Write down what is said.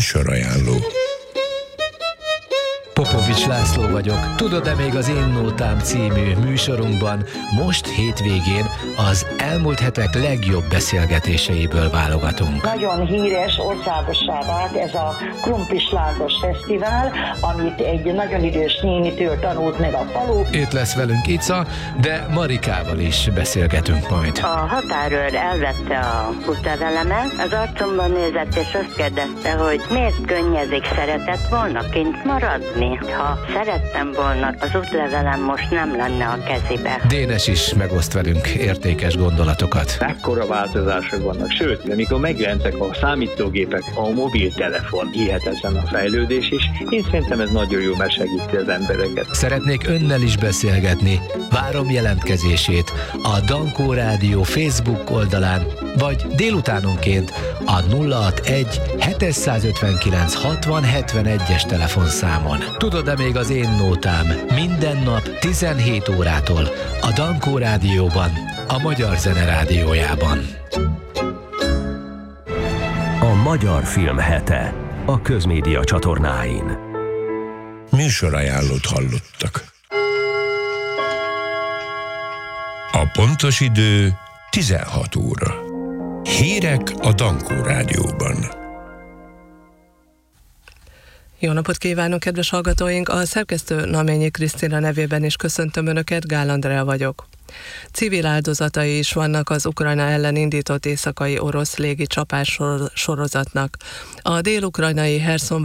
Műsorajánló. Popovics László vagyok. Tudod-e még az Én Nótám című műsorunkban most hétvégén az elmúlt hetek legjobb beszélgetéseiből válogatunk. Nagyon híres, országossá vált ez a Krumplis Lángos Fesztivál, amit egy nagyon idős nénitől tanult meg a falu. Itt lesz velünk Ica, de Marikával is beszélgetünk majd. A határőr elvette a útlevelemet, az arcomban nézett és azt kérdezte, hogy miért könnyezik, szeretett volna kint maradni. Ha szerettem volna, az útlevelem most nem lenne a kezébe. Dénes is megoszt velünk értékes gondolatokat. Ekkora változások vannak, sőt, amikor megjelentek a számítógépek, a mobiltelefon, hihetetlen a fejlődés is. Én szerintem ez nagyon jó, mert segíti az embereket. Szeretnék önnel is beszélgetni. Várom jelentkezését a Dankó Rádió Facebook oldalán, vagy délutánonként a 061 759 60 71-es telefonszámon. Tudod-e még az Én Nótám? Minden nap 17 órától a Dankó Rádióban, a Magyar Zene Rádiójában. A Magyar Film Hete a Közmédia csatornáin. Műsorajánlót hallottak. A pontos idő 16 óra. Hírek a Dankó Rádióban. Jó napot kívánok, kedves hallgatóink! A szerkesztő Naményi Krisztina nevében is köszöntöm Önöket, Gál Andrea vagyok. Civil áldozatai is vannak az Ukrajna ellen indított éjszakai orosz légi csapás sorozatnak. A dél-ukrajnai Herszon